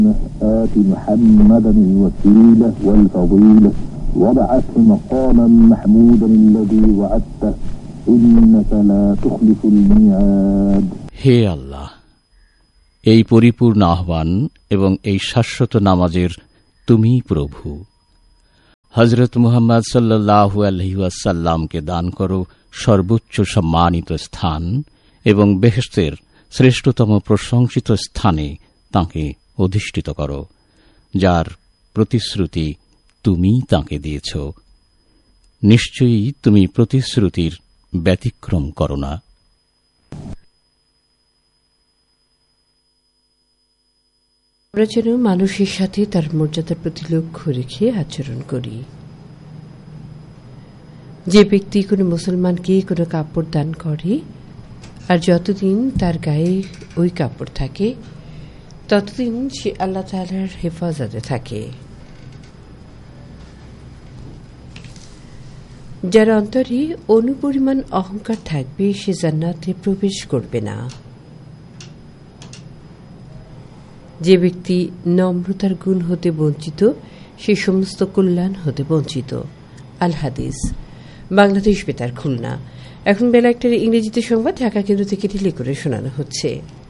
آت محمدا الوسيلة والفضيلة وابعثه مقاما محمودا الذي وعدته إنك لا تخلف الميعاد. হে আল্লাহ, এই পরিপূর্ণ আহ্বান এবং এই শাশ্বত নামাজের তুমি প্রভু। হযরত মুহাম্মদ সাল্লাল্লাহু আলাইহি ওয়াসাল্লামকে দান করো সর্বোচ্চ সম্মানিত স্থান এবং বেহেশতের শ্রেষ্ঠতম প্রশংসিত স্থানে তাঁকে অধিষ্ঠিত করো, যার প্রতিশ্রুতি তুমি তাঁকে দিয়েছ। নিশ্চয়ই তুমি প্রতিশ্রুতির ব্যতিক্রম করো না। আমরা যেন মানুষের সাথে তার মর্যাদার প্রতি লক্ষ্য রেখে আচরণ করি। যে ব্যক্তি কোনো মুসলমানকে কোনো কাপড় দান করে আর যতদিন তার গায়ে ওই কাপড় থাকে ততদিন সে আল্লাহ তাআলার হেফাজতে থাকে। যার অন্তরে অনুপরিমাণ অহংকার থাকবে সে জান্নাতে প্রবেশ করবে না। যে ব্যক্তি নম্রতার গুণ হতে বঞ্চিত সে সমস্ত কল্যাণ হতে বঞ্চিত। আল হাদিস, বাংলাদেশ বেতার, খুলনা। এখন বেলা ১টার ইংরেজিতে সংবাদ ঢাকা কেন্দ্র থেকে রিলে করে শোনানো হচ্ছে।